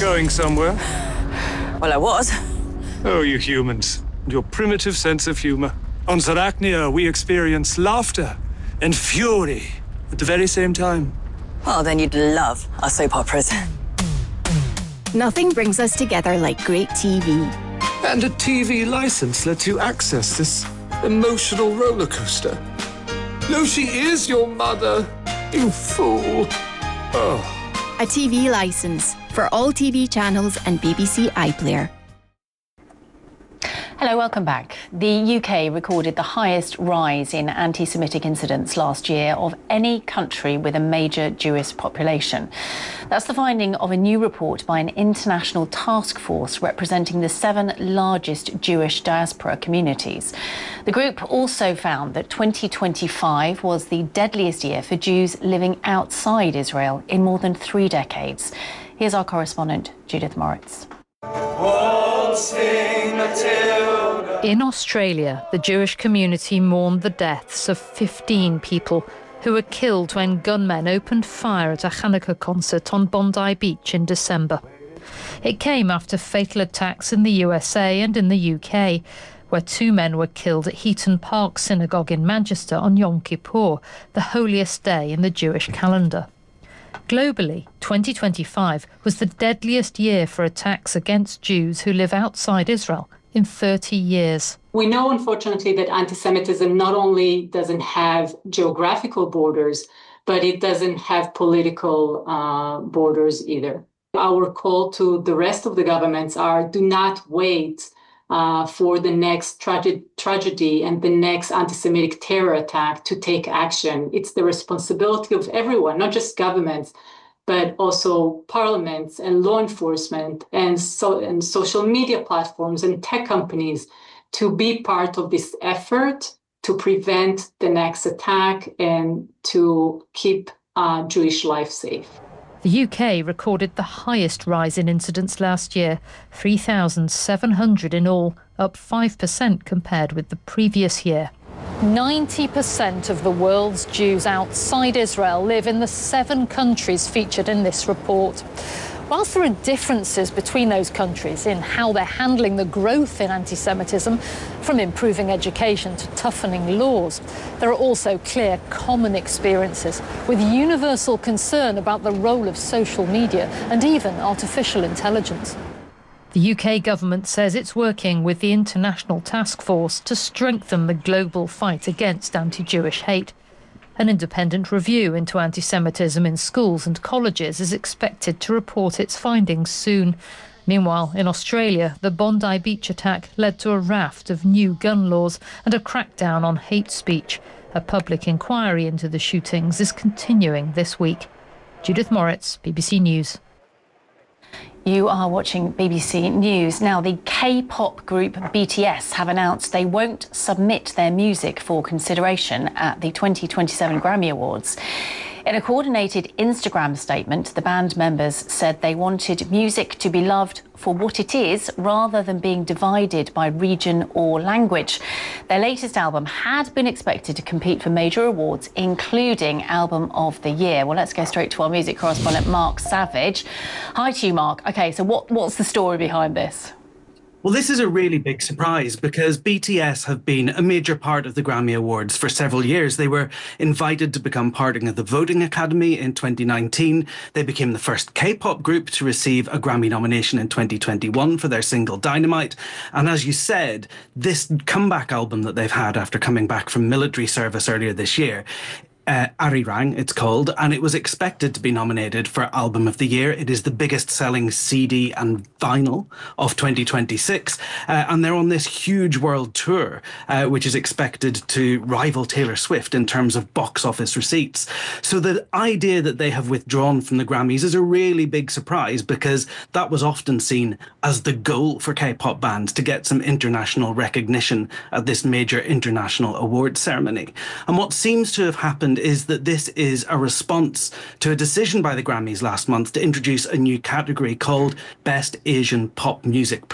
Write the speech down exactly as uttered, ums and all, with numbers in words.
going somewhere? Well, I was. Oh, you humans, and your primitive sense of humor. On Zarachnia, we experience laughter and fury at the very same time. Well, then you'd love our soap operas. Nothing brings us together like great T V. And a T V license lets you access this emotional roller coaster. No, she is your mother, you fool. Oh. A T V license for all T V channels and B B C iPlayer. Hello, welcome back. The U K recorded the highest rise in anti-Semitic incidents last year of any country with a major Jewish population. That's the finding of a new report by an international task force representing the seven largest Jewish diaspora communities. The group also found that twenty twenty-five was the deadliest year for Jews living outside Israel in more than three decades. Here's our correspondent, Judith Moritz. In Australia, the Jewish community mourned the deaths of fifteen people who were killed when gunmen opened fire at a Hanukkah concert on Bondi Beach in December. It came after fatal attacks in the U S A and in the U K, where two men were killed at Heaton Park Synagogue in Manchester on Yom Kippur, the holiest day in the Jewish calendar. Globally, twenty twenty-five was the deadliest year for attacks against Jews who live outside Israel in thirty years. We know, unfortunately, that anti-Semitism not only doesn't have geographical borders, but it doesn't have political uh, borders either. Our call to the rest of the governments are do not wait uh, for the next trage- tragedy and the next anti-Semitic terror attack to take action. It's the responsibility of everyone, not just governments, but also parliaments and law enforcement and, so, and social media platforms and tech companies to be part of this effort to prevent the next attack and to keep uh, Jewish life safe. The U K recorded the highest rise in incidents last year, three thousand seven hundred in all, up five percent compared with the previous year. ninety percent of the world's Jews outside Israel live in the seven countries featured in this report. Whilst there are differences between those countries in how they're handling the growth in anti-Semitism, from improving education to toughening laws, there are also clear common experiences with universal concern about the role of social media and even artificial intelligence. The U K government says it's working with the International Task Force to strengthen the global fight against anti-Jewish hate. An independent review into anti-Semitism in schools and colleges is expected to report its findings soon. Meanwhile, in Australia, the Bondi Beach attack led to a raft of new gun laws and a crackdown on hate speech. A public inquiry into the shootings is continuing this week. Judith Moritz, B B C News. You are watching B B C News. Now, the K-pop group B T S have announced they won't submit their music for consideration at the twenty twenty-seven Grammy Awards. In a coordinated Instagram statement, the band members said they wanted music to be loved for what it is rather than being divided by region or language. Their latest album had been expected to compete for major awards, including Album of the Year. Well, let's go straight to our music correspondent, Mark Savage. Hi to you, Mark. OK, so what, what's the story behind this? Well, this is a really big surprise because B T S have been a major part of the Grammy Awards for several years. They were invited to become part of the Voting Academy in twenty nineteen. They became the first K-pop group to receive a Grammy nomination in twenty twenty-one for their single Dynamite. And as you said, this comeback album that they've had after coming back from military service earlier this year, Uh, Arirang, it's called, and it was expected to be nominated for Album of the Year. It is the biggest selling C D and vinyl of twenty twenty-six, uh, and they're on this huge world tour, uh, which is expected to rival Taylor Swift in terms of box office receipts. So the idea that they have withdrawn from the Grammys is a really big surprise because that was often seen as the goal for K-pop bands, to get some international recognition at this major international awards ceremony. And what seems to have happened is that this is a response to a decision by the Grammys last month to introduce a new category called Best Asian Pop Music